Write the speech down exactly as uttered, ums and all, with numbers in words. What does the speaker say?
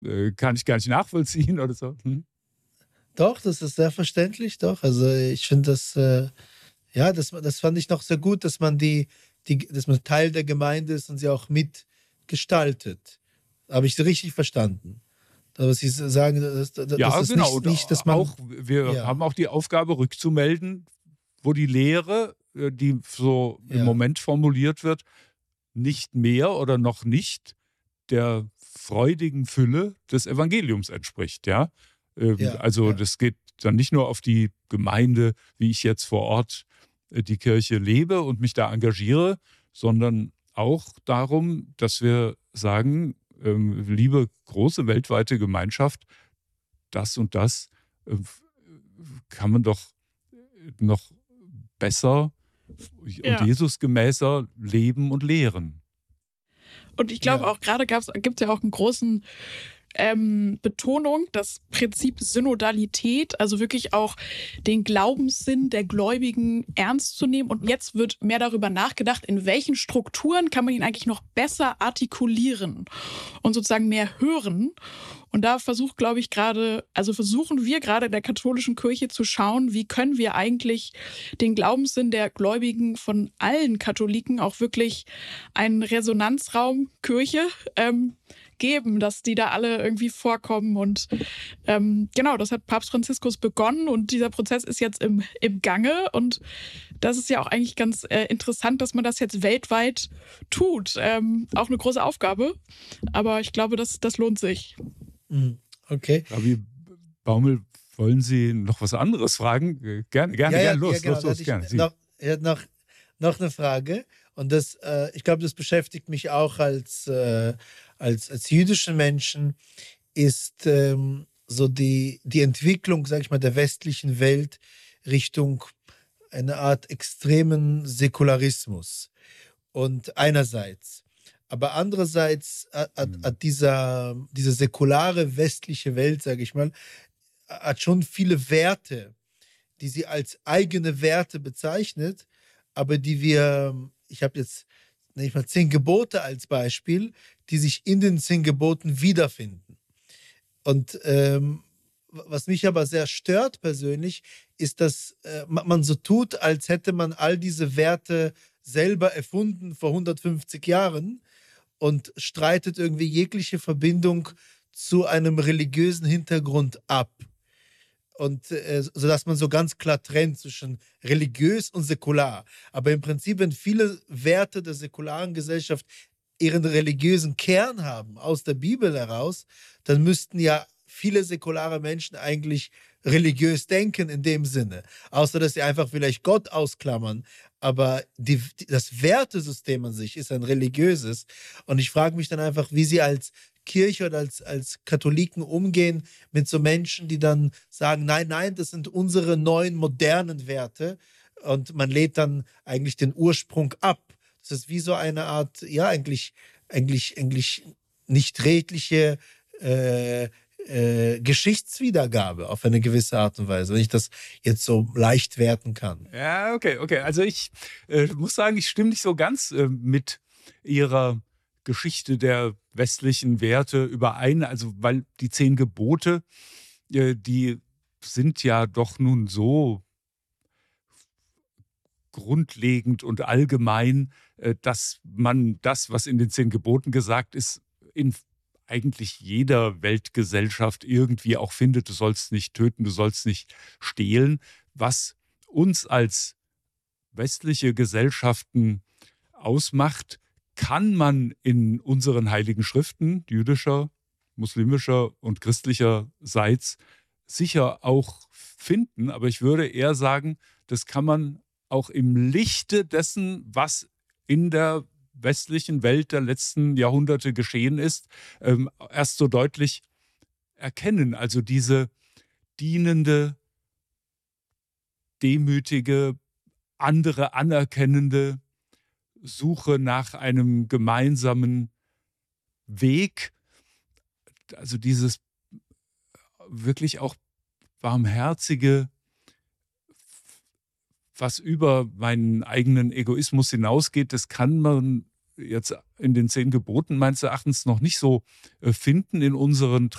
äh, kann ich gar nicht nachvollziehen oder so. Hm? Doch, das ist sehr verständlich, doch. Also ich finde das, äh, ja, das, das fand ich noch sehr gut, dass man die, die, dass man Teil der Gemeinde ist und sie auch mitgestaltet. Habe ich richtig verstanden? Was Sie sagen, das, das das Ja, ist genau. nicht, Und nicht, dass auch, man, wir ja, haben auch die Aufgabe, rückzumelden, wo die Lehre, äh, die so im ja, Moment formuliert wird, nicht mehr oder noch nicht der freudigen Fülle des Evangeliums entspricht. Ja? Ähm, ja, Also ja, das geht dann nicht nur auf die Gemeinde, wie ich jetzt vor Ort äh, die Kirche lebe und mich da engagiere, sondern auch darum, dass wir sagen, ähm, liebe große weltweite Gemeinschaft, das und das äh, kann man doch noch besser und Ja. Jesusgemäßer leben und lehren. Und ich glaube ja, auch, gerade gibt es ja auch einen großen ähm, Betonung, das Prinzip Synodalität, also wirklich auch den Glaubenssinn der Gläubigen ernst zu nehmen. Und jetzt wird mehr darüber nachgedacht, in welchen Strukturen kann man ihn eigentlich noch besser artikulieren und sozusagen mehr hören. Und da versucht, glaube ich, gerade, also versuchen wir gerade in der katholischen Kirche zu schauen, wie können wir eigentlich den Glaubenssinn der Gläubigen von allen Katholiken auch wirklich einen Resonanzraum Kirche ähm, geben, dass die da alle irgendwie vorkommen. Und ähm, genau, das hat Papst Franziskus begonnen und dieser Prozess ist jetzt im, im Gange. Und das ist ja auch eigentlich ganz äh, interessant, dass man das jetzt weltweit tut. Ähm, auch eine große Aufgabe, aber ich glaube, das, das lohnt sich. mhm, okay. Gabi Baumel, wollen Sie noch was anderes fragen? Äh, Gerne, gerne, Ja, ja, gerne, ja, los, genau. los, Da los, hatte ich gerne. Sie. noch, ja, noch, noch eine Frage. Und das, äh, ich glaube, das beschäftigt mich auch als, äh, als, als jüdischen Menschen, ist ähm, so die, die Entwicklung, sag ich mal, der westlichen Welt Richtung eine Art extremen Säkularismus. Und einerseits. Aber andererseits hat, hat, Hm. hat dieser, diese säkulare westliche Welt, sage ich mal, hat schon viele Werte, die sie als eigene Werte bezeichnet, aber die wir, ich habe jetzt nenne ich mal zehn Gebote als Beispiel, die sich in den zehn Geboten wiederfinden. Und ähm, was mich aber sehr stört persönlich, ist, dass äh, man so tut, als hätte man all diese Werte selber erfunden vor hundertfünfzig Jahren und streitet irgendwie jegliche Verbindung zu einem religiösen Hintergrund ab. Und äh, sodass man so ganz klar trennt zwischen religiös und säkular. Aber im Prinzip, wenn viele Werte der säkularen Gesellschaft ihren religiösen Kern haben, aus der Bibel heraus, dann müssten ja viele säkulare Menschen eigentlich religiös denken in dem Sinne. Außer, dass sie einfach vielleicht Gott ausklammern. Aber die, die, das Wertesystem an sich ist ein religiöses. Und ich frage mich dann einfach, wie sie als Kirche oder als, als Katholiken umgehen mit so Menschen, die dann sagen, nein, nein, das sind unsere neuen modernen Werte. Und man lädt dann eigentlich den Ursprung ab. Das ist wie so eine Art, ja, eigentlich, eigentlich, eigentlich nicht redliche äh, äh, Geschichtswiedergabe auf eine gewisse Art und Weise, wenn ich das jetzt so leicht werten kann. Ja, okay, okay. Also ich äh, muss sagen, ich stimme nicht so ganz äh, mit Ihrer Geschichte der westlichen Werte überein. Also weil die zehn Gebote, äh, die sind ja doch nun so grundlegend und allgemein, äh, dass man das, was in den zehn Geboten gesagt ist, in eigentlich jeder Weltgesellschaft irgendwie auch findet. Du sollst nicht töten, du sollst nicht stehlen, was uns als westliche Gesellschaften ausmacht, kann man in unseren heiligen Schriften jüdischer, muslimischer und christlicherseits sicher auch finden. Aber ich würde eher sagen, das kann man auch im Lichte dessen, was in der westlichen Welt der letzten Jahrhunderte geschehen ist, ähm, erst so deutlich erkennen. Also diese dienende, demütige, andere anerkennende Suche nach einem gemeinsamen Weg, also dieses wirklich auch barmherzige, was über meinen eigenen Egoismus hinausgeht, das kann man jetzt in den zehn Geboten meines Erachtens noch nicht so finden in unseren